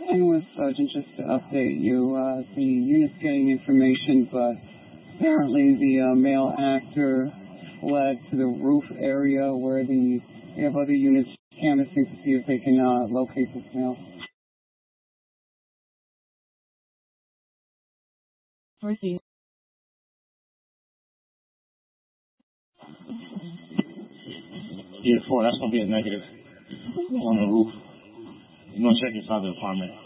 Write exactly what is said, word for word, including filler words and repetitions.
Anyway, Sergeant, just to update you, uh, the unit's getting information, but apparently the uh, male actor fled to the roof area where the we have other units canvassing to see if they can uh, locate this male. Proceed. Yeah, four, that's going to be a negative on the roof. You're going to check inside the apartment.